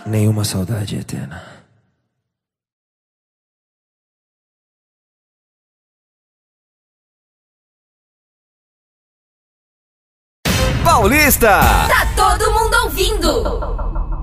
Nenhuma saudade eterna. Paulista! Tá todo mundo ouvindo!